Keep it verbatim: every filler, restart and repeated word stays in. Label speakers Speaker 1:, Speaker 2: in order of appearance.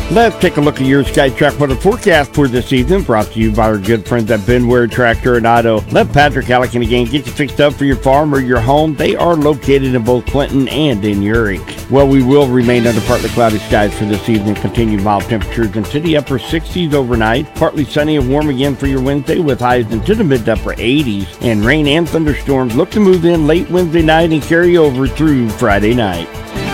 Speaker 1: Let's take a look at your SkyTrack weather forecast for this evening, brought to you by our good friends at Benware Tractor and Auto. Let Patrick Allican again get you fixed up for your farm or your home. They are located in both Clinton and in Urick. Well, we will remain under partly cloudy skies for this evening. Continued mild temperatures into the upper sixties overnight. Partly sunny and warm again for your Wednesday with highs into the mid to upper eighties. And rain and thunderstorms look to move in late Wednesday night and carry over through Friday night.